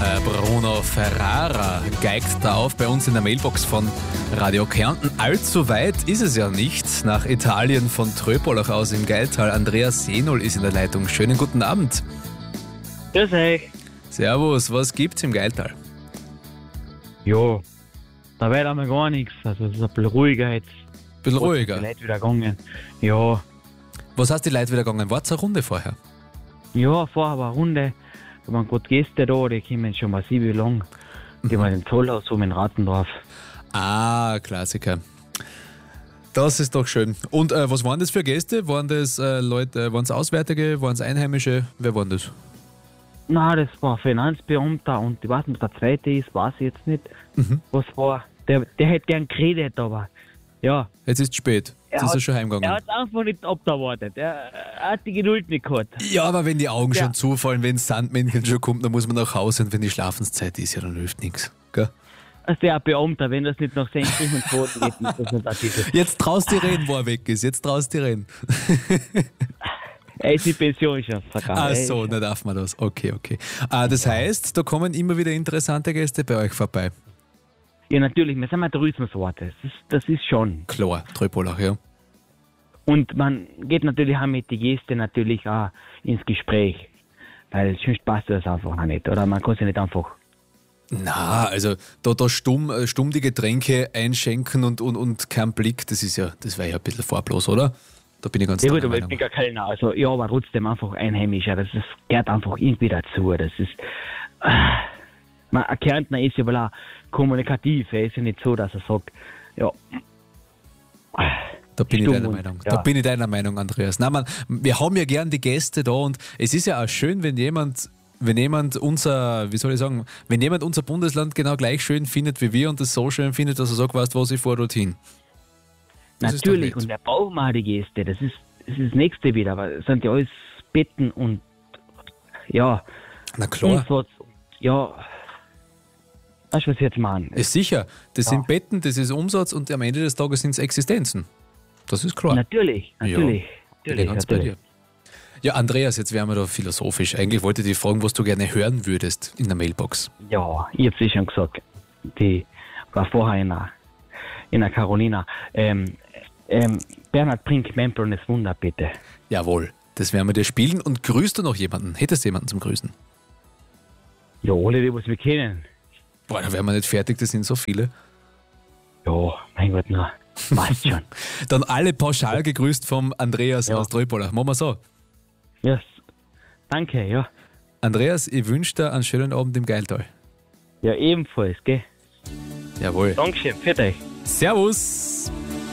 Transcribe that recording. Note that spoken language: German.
Bruno Ferrara geigt da auf bei uns in der Mailbox von Radio Kärnten. Allzu weit ist es ja nicht nach Italien von Tröpolach aus im Geiltal. Andreas Senol ist in der Leitung. Schönen guten Abend. Grüß euch. Servus, was gibt's im Geiltal? Ja, da wird einmal gar nichts. Also es ist ein bisschen ruhiger jetzt. Bisschen ruhiger. Die Leute wieder gegangen. Ja, Was heißt die Leute wieder gegangen? War's eine Runde vorher? ja, vorher war eine Runde. Da waren gerade Gäste da, die kommen schon massiv lang. Die waren im Zollhaus oben in Rattendorf. Ah, Klassiker. Das ist doch schön. Und was waren das für Gäste? Waren das Leute, waren es Auswärtige, waren es Einheimische? Wer waren das? Na, das war ein Finanzbeamter und ich weiß nicht, was der zweite ist, weiß ich jetzt nicht. Was war. Der hätte gern geredet, aber ja. Jetzt ist es spät. Jetzt ist er schon Er heimgegangen. hat einfach nicht abgewartet. Er hat die Geduld nicht gehabt. Ja, aber wenn die Augen Ja. schon zufallen, wenn das Sandmännchen schon kommt, dann muss man nach Hause und wenn die Schlafenszeit ist, ja, dann hilft nichts. Gell? Also der Beamter, wenn das nicht nach 6 Stunden Quoten geht, ist das nicht artikel. Jetzt traust du reden, wo er weg ist. Jetzt traust du reden. Er ist die Pension schon verkauft. Ach so, dann darf man das. Okay. Das heißt, da kommen immer wieder interessante Gäste bei euch vorbei. Ja, natürlich, wir sind eine Tourismusort. Das ist schon. Klar, Tröpolach, ja. Und man geht natürlich auch mit den Gästen natürlich auch ins Gespräch. Weil sonst passt das einfach auch nicht. Oder man kann sich nicht einfach. Na, also da stumm die Getränke einschenken und kein Blick, das wäre ja ein bisschen farblos, oder? Da bin ich ganz Ja gut, deiner aber ich Meinung. bin gar keiner. Also ja, aber trotzdem einfach einheimischer. Das gehört einfach irgendwie dazu. Das ist. Ein Kärntner ist ja wohl auch kommunikativ. Er ist ja nicht so, dass er sagt, ja. Da bin ich Stumm deiner und- Meinung. ja. Da bin ich deiner Meinung, Andreas. Na, wir haben ja gern die Gäste da und es ist ja auch schön, wenn jemand unser Bundesland genau gleich schön findet wie wir und das so schön findet, dass er sagt, weißt du was, ich fahre dorthin. Das ist doch Natürlich, nett. und wir brauchen auch die Gäste. Das ist das Nächste wieder. Aber es sind ja alles Betten und ja, Na klar, Umsatz. Ja, weißt du, was ich jetzt meine? ist sicher. Das sind Betten, das ist Umsatz und am Ende des Tages sind es Existenzen. Das ist klar. Natürlich. Bin ich ganz bei dir. Natürlich. Ja, Andreas, jetzt wären wir da philosophisch. Eigentlich wollte ich dich fragen, was du gerne hören würdest in der Mailbox. Ja, ich hab's schon gesagt. Die war vorher in der Carolina. Bernhard Brink, Membrane ist Wunder, bitte. Jawohl, das werden wir dir spielen. Und grüßt du noch jemanden? Hättest du jemanden zum Grüßen? Ja, alle, die was wir kennen. Boah, da wären wir nicht fertig, das sind so viele. Ja, mein Gott, na, passt schon. Dann alle pauschal gegrüßt vom Andreas aus Tröpolach. Machen wir so. Ja, danke, ja. Andreas, ich wünsche dir einen schönen Abend im Geiltal. Ja, ebenfalls, gell. Jawohl. Dankeschön, für dich. Servus.